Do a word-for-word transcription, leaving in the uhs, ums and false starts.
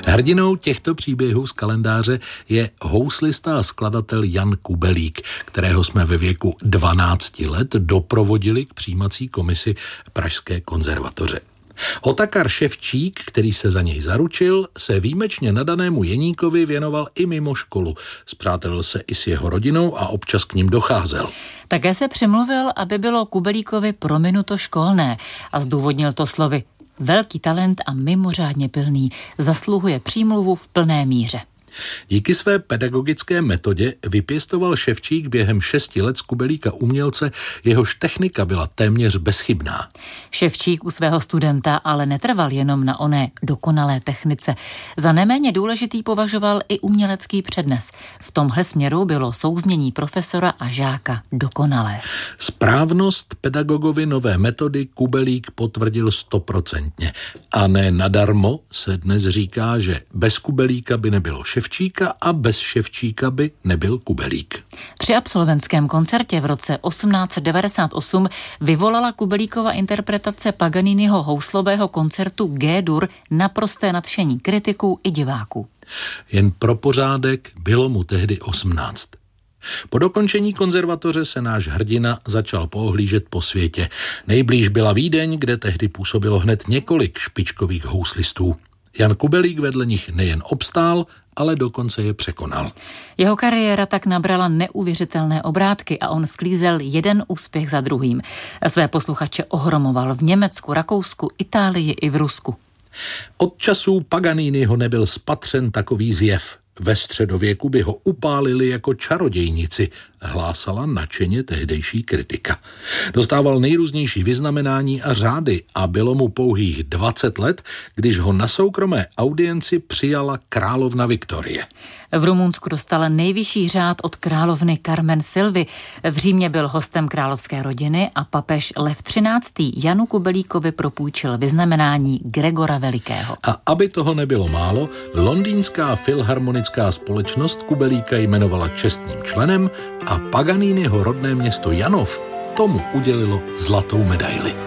Hrdinou těchto příběhů z kalendáře je houslista a skladatel Jan Kubelík, kterého jsme ve věku dvanácti let doprovodili k přijímací komisi Pražské konzervatoře. Otakar Ševčík, který se za něj zaručil, se výjimečně nadanému Jeníkovi věnoval i mimo školu. Spřátelil se i s jeho rodinou a občas k ním docházel. Také se přimluvil, aby bylo Kubelíkovi prominuto školné a zdůvodnil to slovy: velký talent a mimořádně pilný, zasluhuje přímluvu v plné míře. Díky své pedagogické metodě vypěstoval Ševčík během šesti let z Kubelíka umělce, jehož technika byla téměř bezchybná. Ševčík u svého studenta ale netrval jenom na oné dokonalé technice. Za neméně důležitý považoval i umělecký přednes. V tomhle směru bylo souznění profesora a žáka dokonalé. Správnost pedagogovy nové metody Kubelík potvrdil stoprocentně. A ne nadarmo se dnes říká, že bez Kubelíka by nebylo Ševčíka a bez Ševčíka by nebyl Kubelík. Při absolventském koncertě v roce osmnáct set devadesát osm vyvolala Kubelíkova interpretace Paganiniho houslového koncertu G-dur naprosté nadšení kritiků i diváků. Jen pro pořádek bylo mu tehdy osmnáct. Po dokončení konzervatoře se náš hrdina začal poohlížet po světě. Nejblíž byla Vídeň, kde tehdy působilo hned několik špičkových houslistů. Jan Kubelík vedle nich nejen obstál, ale dokonce je překonal. Jeho kariéra tak nabrala neuvěřitelné obrátky a on sklízel jeden úspěch za druhým. Své posluchače ohromoval v Německu, Rakousku, Itálii i v Rusku. Od časů Paganiniho nebyl spatřen takový zjev. Ve středověku by ho upálili jako čarodějnici, hlásala nadšeně tehdejší kritika. Dostával nejrůznější vyznamenání a řády a bylo mu pouhých dvacet let, když ho na soukromé audienci přijala královna Viktorie. V Rumunsku dostala nejvyšší řád od královny Carmen Sylvy. V Římě byl hostem královské rodiny a papež Lev třináctý. Janu Kubelíkovi propůjčil vyznamenání Gregora Velikého. A aby toho nebylo málo, londýnská filharmonická společnost Kubelíka jmenovala čestným členem a Paganiniho rodné město Janov tomu udělilo zlatou medaili.